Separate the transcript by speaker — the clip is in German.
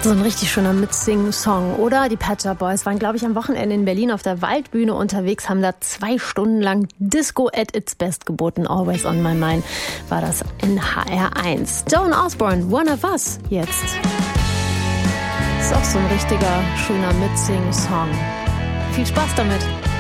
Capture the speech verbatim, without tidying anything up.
Speaker 1: So ein richtig schöner Mitsing-Song, oder? Die Pet Shop Boys waren, glaube ich, am Wochenende in Berlin auf der Waldbühne unterwegs, haben da zwei Stunden lang Disco at its best geboten. Always on my mind war das in H R eins. Joan Osborne, One of Us, jetzt. Ist auch so ein richtiger, schöner Mitsing-Song. Viel Spaß damit.